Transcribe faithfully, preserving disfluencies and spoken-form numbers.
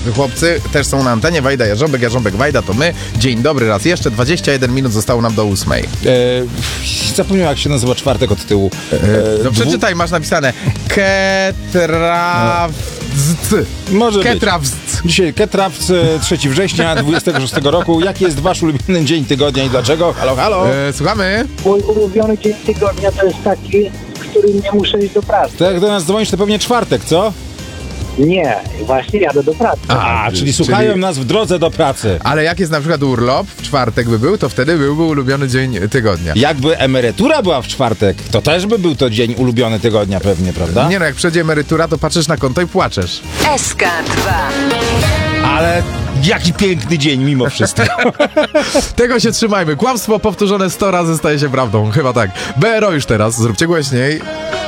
chłopcy też są na antenie. Wajda, Jarząbek, Jarząbek, Wajda, to my. Dzień dobry raz jeszcze. dwadzieścia jeden minut zostało nam do ósmej. E, zapomniałem, jak się nazywa czwartek od tyłu. E, no dwu... przeczytaj, masz napisane Ketrawc. Może Ketrawc. być. Dzisiaj Ketrawc, trzeciego września dwudziestego szóstego roku. Jaki jest wasz ulubiony dzień tygodnia i dlaczego? Halo, halo. E, słuchamy. Mój ulubiony dzień tygodnia to jest taki, w którym nie muszę iść do pracy. To jak do nas dzwonisz, to pewnie czwartek, co? Nie, właśnie jadę do pracy. A, A czyli słuchają czyli... nas w drodze do pracy. Ale jak jest na przykład urlop, w czwartek by był, to wtedy byłby ulubiony dzień tygodnia. Jakby emerytura była w czwartek, to też by był to dzień ulubiony tygodnia pewnie, prawda? Nie no, jak przyjdzie emerytura, to patrzysz na konto i płaczesz. S K dwa. Ale jaki piękny dzień mimo wszystko. Tego się trzymajmy. Kłamstwo powtórzone sto razy staje się prawdą. Chyba tak. B R O już teraz. Zróbcie głośniej.